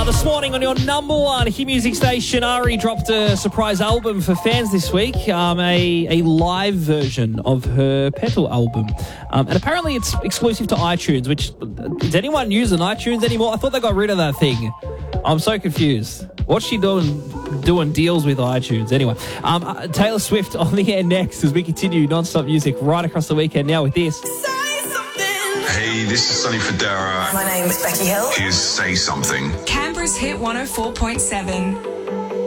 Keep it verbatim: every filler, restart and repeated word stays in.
Uh, this morning on your number one hit music station, Ari dropped a surprise album for fans this week, um, a, a live version of her Petal album. Um, and apparently it's exclusive to iTunes, which, does anyone use an iTunes anymore? I thought they got rid of that thing. I'm so confused. What's she doing doing deals with iTunes? Anyway, um, uh, Taylor Swift on the air next as we continue non-stop music right across the weekend now with this. Hey, this is Sonny Fodera. My name is Becky Hill. Here's Say Something. Canberra's Hit one oh four point seven.